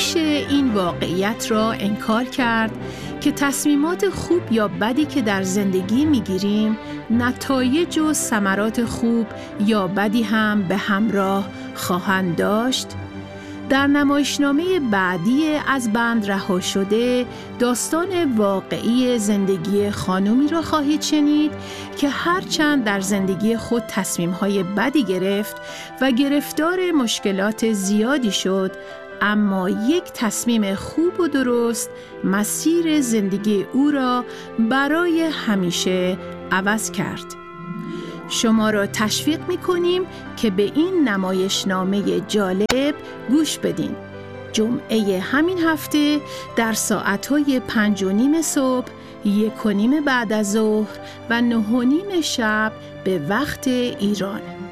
نمیشه این واقعیت را انکار کرد که تصمیمات خوب یا بدی که در زندگی میگیریم نتایج و ثمرات خوب یا بدی هم به همراه خواهند داشت. در نمایشنامه بعدی از بند رها شده داستان واقعی زندگی خانومی را خواهید شنید که هرچند در زندگی خود تصمیم‌های بدی گرفت و گرفتار مشکلات زیادی شد، اما یک تصمیم خوب و درست مسیر زندگی او را برای همیشه عوض کرد. شما را تشویق می‌کنیم که به این نمایشنامه جالب گوش بدین. جمعه همین هفته در ساعت‌های 5:30 صبح، 1:30 بعد از ظهر و 9:30 شب به وقت ایران.